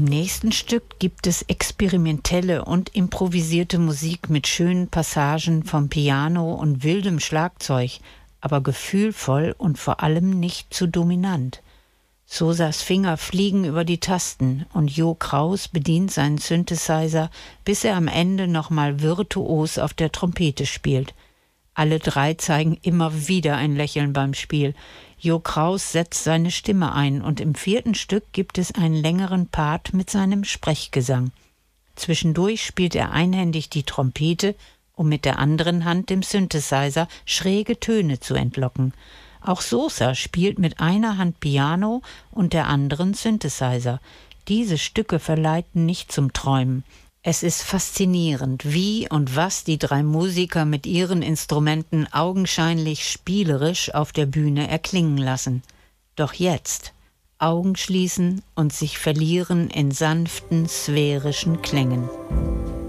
Im nächsten Stück gibt es experimentelle und improvisierte Musik mit schönen Passagen vom Piano und wildem Schlagzeug, aber gefühlvoll und vor allem nicht zu dominant. Sosas Finger fliegen über die Tasten und Jo Kraus bedient seinen Synthesizer, bis er am Ende nochmal virtuos auf der Trompete spielt. Alle drei zeigen immer wieder ein Lächeln beim Spiel. Jo Kraus setzt seine Stimme ein und im 4. Stück gibt es einen längeren Part mit seinem Sprechgesang. Zwischendurch spielt er einhändig die Trompete, um mit der anderen Hand dem Synthesizer schräge Töne zu entlocken. Auch Sosa spielt mit einer Hand Piano und der anderen Synthesizer. Diese Stücke verleiten nicht zum Träumen. Es ist faszinierend, wie und was die drei Musiker mit ihren Instrumenten augenscheinlich spielerisch auf der Bühne erklingen lassen. Doch jetzt Augen schließen und sich verlieren in sanften, sphärischen Klängen.